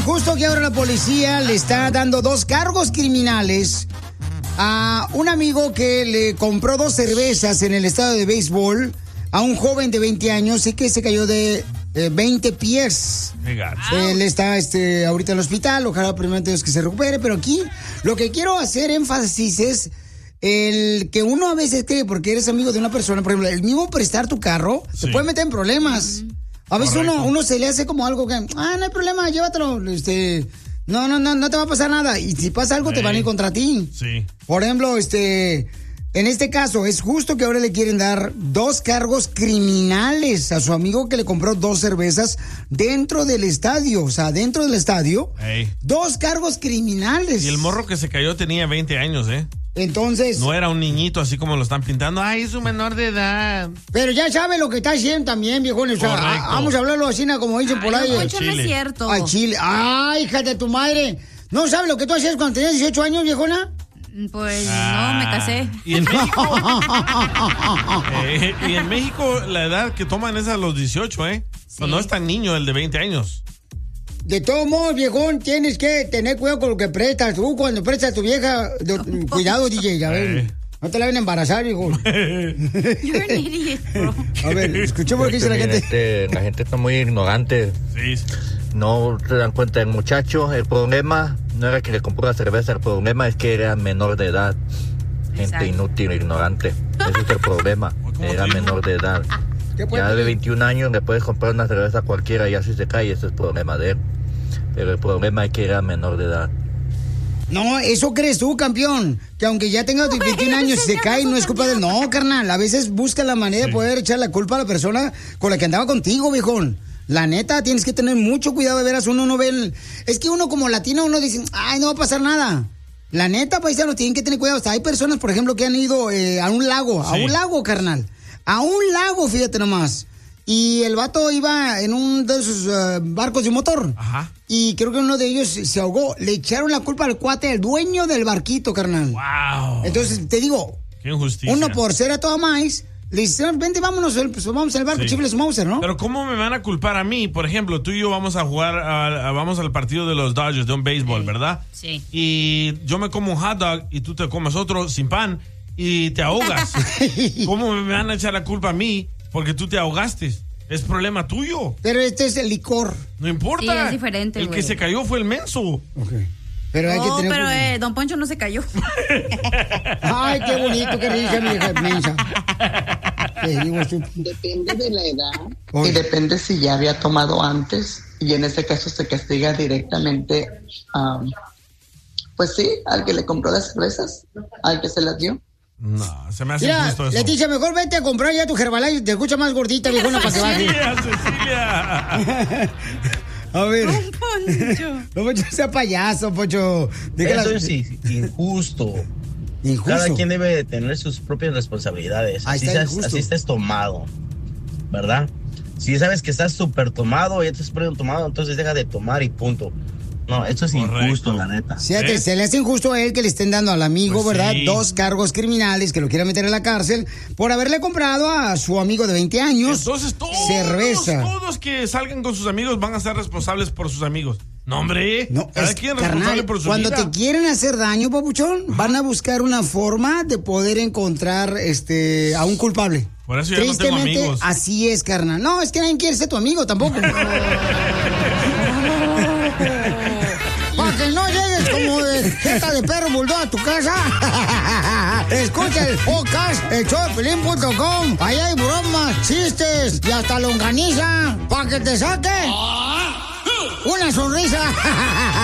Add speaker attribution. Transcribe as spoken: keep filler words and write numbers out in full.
Speaker 1: injusto que ahora la policía le está dando dos cargos criminales a un amigo que le compró dos cervezas en el estadio de béisbol a un joven de veinte años y que se cayó de eh, veinte pies. Él está este, ahorita en el hospital, ojalá primeramente Dios que se recupere, pero aquí lo que quiero hacer énfasis es el que uno a veces cree, porque eres amigo de una persona, por ejemplo, el mismo prestar tu carro, sí, se puede meter en problemas. Mm. A veces uno, uno se le hace como algo que, ah, no hay problema, llévatelo, este... No, no, no, no te va a pasar nada. Y si pasa algo, sí, te van a ir contra ti.
Speaker 2: Sí.
Speaker 1: Por ejemplo, este... En este caso, es justo que ahora le quieren dar dos cargos criminales a su amigo que le compró dos cervezas dentro del estadio. O sea, dentro del estadio. Hey. Dos cargos criminales.
Speaker 2: Y el morro que se cayó tenía veinte años, ¿eh?
Speaker 1: Entonces...
Speaker 2: No era un niñito así como lo están pintando. Ay, es un menor de edad.
Speaker 1: Pero ya sabe lo que está haciendo también, viejones. O sea, a, vamos a hablarlo así como dicen por ahí.
Speaker 3: Ay, no es cierto.
Speaker 1: Al Chile. Ay, hija de tu madre. ¿No sabes lo que tú hacías cuando tenías dieciocho años, viejona?
Speaker 3: Pues ah, no, me casé.
Speaker 2: ¿Y en México? eh, y en México la edad que toman es a los dieciocho, ¿eh? Sí. Pues no es tan niño el de veinte años.
Speaker 1: De todos modos, viejón, tienes que tener cuidado con lo que prestas. Tú cuando prestas a tu vieja, de, cuidado, D J, ya ven. No te la ven a embarazar, viejo.
Speaker 3: You're an idiot, bro.
Speaker 1: A ver, escuchemos lo que dice la gente.
Speaker 4: Este, la gente está muy ignorante.
Speaker 2: Sí.
Speaker 4: No se dan cuenta del muchacho. El problema no era que le compró la cerveza, el problema es que era menor de edad. Gente Exacto. inútil, ignorante. Ese es el problema. Era menor de edad. Ya de veintiún años le puedes comprar una cerveza cualquiera y así se cae, ese es el problema de él. Pero el problema es que era menor de edad.
Speaker 1: No, eso crees tú, campeón. Que aunque ya tenga veintiún años y se cae, no es culpa de él. No, carnal, a veces busca la manera sí. de poder echar la culpa a la persona con la que andaba contigo, viejón. La neta, tienes que tener mucho cuidado de veras. Uno no ve el... Es que uno como latino, uno dice, ay, no va a pasar nada. La neta, paisanos, tienen que tener cuidado. Hasta hay personas, por ejemplo, que han ido eh, a un lago. Sí. A un lago, carnal. A un lago, fíjate nomás. Y el vato iba en un de esos uh, barcos de motor. Ajá. Y creo que uno de ellos se ahogó. Le echaron la culpa al cuate, al dueño del barquito, carnal.
Speaker 2: Wow.
Speaker 1: Entonces, te digo,
Speaker 2: qué injusticia.
Speaker 1: Uno por ser a toda maíz, le dijeron, vente, vámonos, pues vamos al barco, sí. Chifles Mouser, ¿no?
Speaker 2: Pero ¿cómo me van a culpar a mí? Por ejemplo, tú y yo vamos a jugar, a, a, vamos al partido de los Dodgers, de un béisbol, sí. ¿verdad?
Speaker 3: Sí.
Speaker 2: Y yo me como un hot dog y tú te comes otro sin pan y te ahogas. ¿Cómo me van a echar la culpa a mí porque tú te ahogaste? Es problema tuyo.
Speaker 1: Pero este es el licor.
Speaker 2: No importa.
Speaker 3: Sí, es diferente,
Speaker 2: El
Speaker 3: güey.
Speaker 2: que se cayó fue el menso.
Speaker 1: Okay. Pero hay
Speaker 3: no,
Speaker 1: que tener...
Speaker 3: pero eh, Don Poncho no se cayó.
Speaker 1: Ay, qué bonito, qué risa, mi hija mensa.
Speaker 5: Depende de la edad. Oye. Y depende si ya había tomado antes. Y en este caso se castiga directamente, um, pues sí, al que le compró las cervezas, al que se las dio.
Speaker 2: No, se me hace
Speaker 1: Mira,
Speaker 2: injusto eso.
Speaker 1: Leticia, mejor vete a comprar ya tu Herbalife. Te escucha más gordita, viejona, para que baje.
Speaker 2: Cecilia, Cecilia.
Speaker 1: A ver.
Speaker 3: Don Poncho.
Speaker 1: No, Poncho, sea payaso, Poncho.
Speaker 6: Eso la... es injusto.
Speaker 1: Injusto.
Speaker 6: Cada quien debe tener sus propias responsabilidades. Así, seas, así estés tomado, ¿verdad? Si sabes que estás súper tomado y ya estás súper tomado, entonces deja de tomar y punto. No, esto es Correcto. injusto, la neta.
Speaker 1: Fíjate, ¿Eh? Se le hace injusto a él que le estén dando al amigo, pues ¿verdad? Sí. Dos cargos criminales que lo quieran meter en la cárcel por haberle comprado a su amigo de veinte años
Speaker 2: Entonces todos,
Speaker 1: cerveza.
Speaker 2: Todos que salgan con sus amigos van a ser responsables por sus amigos. No, hombre.
Speaker 1: No,
Speaker 2: cada
Speaker 1: es,
Speaker 2: quien es
Speaker 1: carnal,
Speaker 2: responsable por su
Speaker 1: cuando
Speaker 2: vida.
Speaker 1: te quieren hacer daño, papuchón, Ajá. van a buscar una forma de poder encontrar este a un culpable.
Speaker 2: Por eso ya no tengo amigos.
Speaker 1: Así es, carnal. No, es que nadie quiere ser tu amigo tampoco. Para que no llegues como de jeta de perro bulldog a tu casa. Escucha el podcast, el show de Pelín punto com. Ahí hay bromas, chistes y hasta longaniza. Para que te saque una sonrisa.